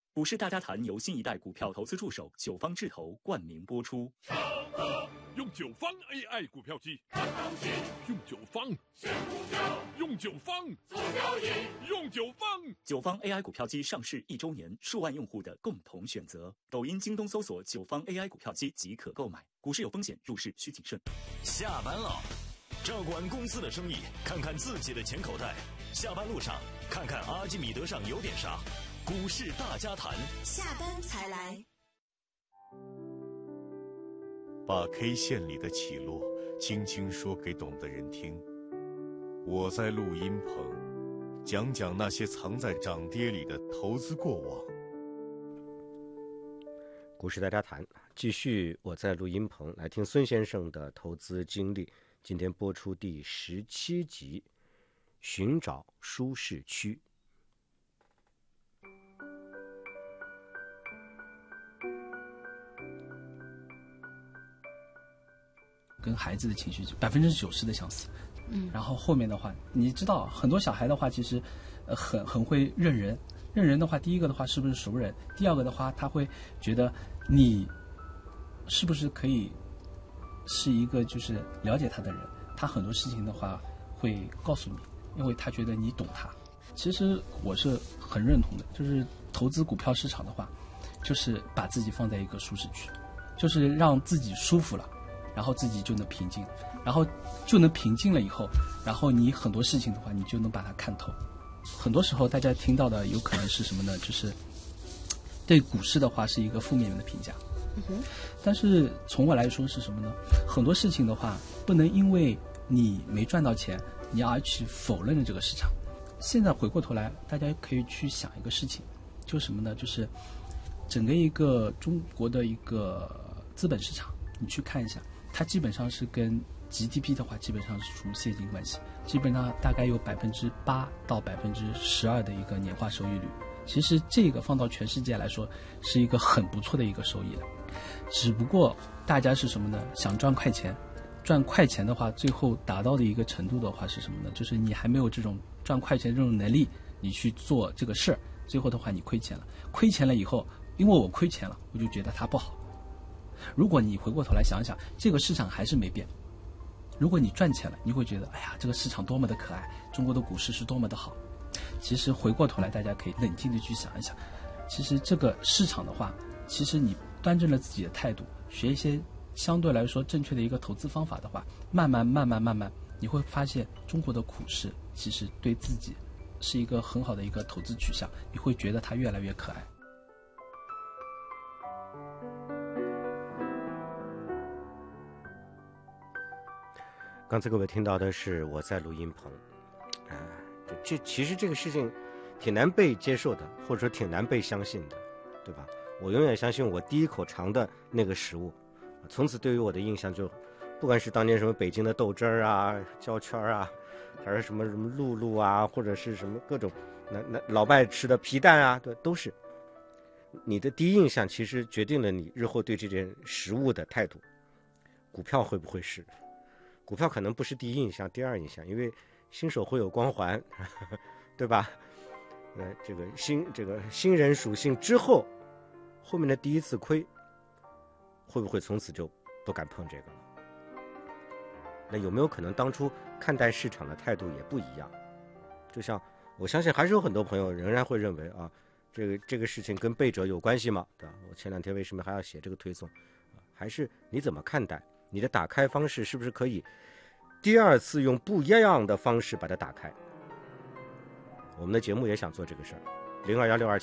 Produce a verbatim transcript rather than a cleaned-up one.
股市大家谈由新一代股票投资助手九方智投冠名播出。 用九方 A I 股票机，看行情；用九方选股票，用九方做交易，用九方。 九方 A I 股票机上市一周年，数万用户的共同选择。抖音、京东搜索九方 A I 股票机即可购买。股市有风险，入市需谨慎。 下班了，照管公司的生意，看看自己的钱口袋。下班路上，看看阿基米德上有点啥。股市大家谈， 下班才来。 把 K 线里的起落轻轻说给懂的人听。我在录音棚讲讲那些藏在涨跌里的投资过往。 股市大家谈，继续我在录音棚来听孙先生的投资经历。今天播出第十七集，寻找舒适区。 跟孩子的情绪百分之九十的相似，嗯，然后后面的话，你知道很多小孩的话，其实，呃，很很会认人，认人的话，第一个的话是不是熟人？第二个的话，他会觉得你是不是可以是一个就是了解他的人，他很多事情的话会告诉你，因为他觉得你懂他。其实我是很认同的，就是投资股票市场的话，就是把自己放在一个舒适区，就是让自己舒服了。然后自己就能平静，然后就能平静了以后，然后你很多事情的话，你就能把它看透。很多时候大家听到的有可能是什么呢？就是对股市的话是一个负面的评价。嗯哼。但是从我来说是什么呢？很多事情的话，不能因为你没赚到钱，你而去否认了这个市场。现在回过头来，大家可以去想一个事情，就是什么呢？就是整个一个中国的一个资本市场，你去看一下。它基本上是跟 G D P 的话，基本上是属于现金关系，基本上大概有百分之八到百分之十二的一个年化收益率。其实这个放到全世界来说，是一个很不错的一个收益了。只不过大家是什么呢？想赚快钱，赚快钱的话，最后达到的一个程度的话是什么呢？就是你还没有这种赚快钱这种能力，你去做这个事儿，最后的话你亏钱了。亏钱了以后，因为我亏钱了，我就觉得它不好。如果你回过头来想想，这个市场还是没变。如果你赚钱了，你会觉得，哎呀，这个市场多么的可爱，中国的股市是多么的好。其实回过头来，大家可以冷静的去想一想，其实这个市场的话，其实你端正了自己的态度，学一些相对来说正确的一个投资方法的话，慢慢慢慢慢慢，你会发现中国的股市其实对自己是一个很好的一个投资取向，你会觉得它越来越可爱。 刚才各位听到的是我在录音棚，啊，这其实这个事情挺难被接受的，或者说挺难被相信的，对吧？我永远相信我第一口尝的那个食物，从此对于我的印象就，不管是当年什么北京的豆汁儿啊、焦圈啊，还是什么什么露露啊，或者是什么各种那那老外吃的皮蛋啊，对，都是你的第一印象，其实决定了你日后对这件食物的态度。股票会不会是？股票可能不是第一印象，第二印象，因为新手会有光环，呵呵，对吧？呃，这个新这个新人属性之后，后面的第一次亏，会不会从此就不敢碰这个了？那有没有可能当初看待市场的态度也不一样？就像我相信还是有很多朋友仍然会认为啊，这个这个事情跟背者有关系吗？对吧？我前两天为什么还要写这个推送？还是你怎么看待？你的打开方式是不是可以第二次用不一样的方式把它打开？我们的节目也想做这个事儿，零二幺六二